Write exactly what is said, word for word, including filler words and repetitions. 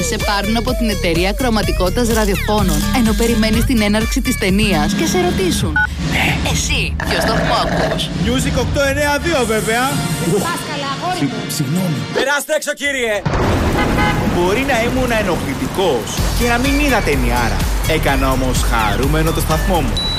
σε πάρουν από την εταιρεία κρωματικότητας ραδιοφώνων, ενώ περιμένεις την έναρξη της ταινίας και σε ρωτήσουν: ναι, εσύ, ποιο σταθμό ακούς? Music οκτώ εννιά δύο βέβαια. Πάσκαλα, αγόρι μου. Συγγνώμη. Περάστε έξω, κύριε. Μπορεί να ήμουν ενοχλητικός και να μην είδα ταινιάρα. Έκανα όμως χαρούμενο το σταθμό μου.